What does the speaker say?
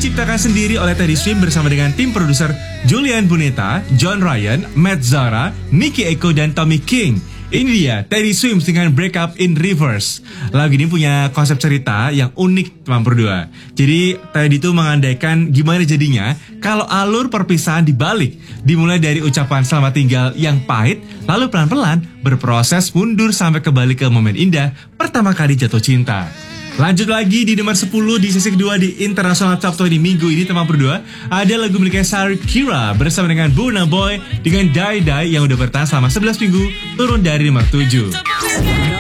diciptakan sendiri oleh Teddy Swims bersama dengan tim produser Julian Buneta, John Ryan, Matt Zara, Nicky Eko, dan Tommy King. Ini dia Teddy Swims dengan Break Up in Reverse. Lagu ini punya konsep cerita yang unik, teman berdua. Jadi Teddy itu mengandaikan gimana jadinya kalau alur perpisahan dibalik, dimulai dari ucapan selamat tinggal yang pahit, lalu pelan-pelan berproses mundur sampai kembali ke momen indah pertama kali jatuh cinta. Lanjut lagi di nomor 10 di sesi kedua di International Top 20 minggu ini, teman berdua. Ada lagu miliknya Shakira bersama dengan Burna Boy dengan Die Die yang udah bertahan selama 11 minggu, turun dari nomor 7.